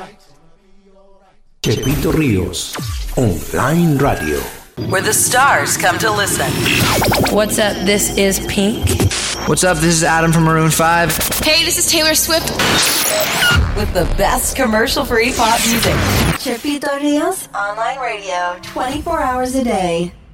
Chepito Ríos, Online Radio. Where the stars come to listen. What's up? This is Pink. What's up? This is Adam from Maroon 5. Hey, this is Taylor Swift. With the best commercial-free pop music. Chepito Ríos, Online Radio, 24 hours a day.